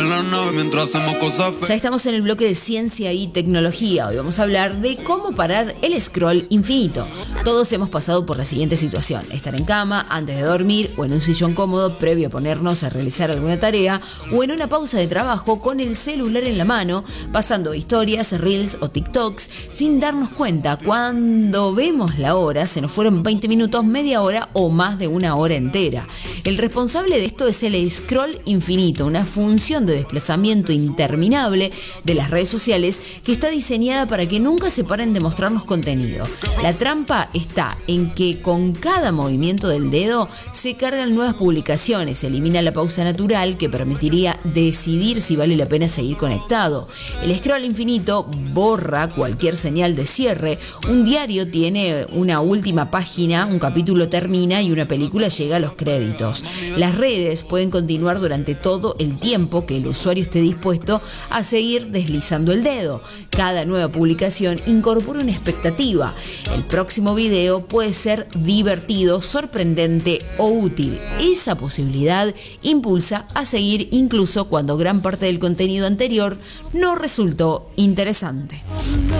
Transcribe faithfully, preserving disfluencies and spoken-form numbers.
en la nave mientras hacemos cosas feas. Ya estamos en el bloque de ciencia y tecnología. Hoy vamos a hablar de cómo parar el scroll infinito. Todos hemos pasado por la siguiente situación: estar en cama, antes de dormir, o en un sillón cómodo previo a ponernos a realizar alguna tarea, o en una pausa de trabajo con el celular en la mano, pasando historias, reels o TikToks, sin darnos cuenta. Cuando vemos la hora, se nos fueron veinte minutos, media hora o más de una hora entera. El responsable de esto es el scroll infinito, una función de desplazamiento interminable de las redes sociales que está diseñada para que nunca se paren de mostrarnos contenido. La trampa está en que con cada movimiento del dedo se cargan nuevas publicaciones, se elimina la pausa natural que permitiría decidir si vale la pena seguir conectado. El scroll infinito borra cualquier señal de cierre. Un diario tiene una última página, un capítulo termina y una película llega a los créditos. Las redes pueden continuar durante todo el tiempo que el usuario esté dispuesto a seguir deslizando el dedo. Cada nueva publicación incorpora una expectativa. El próximo video puede ser divertido, sorprendente o útil. Esa posibilidad impulsa a seguir incluso cuando gran parte del contenido anterior no resultó interesante.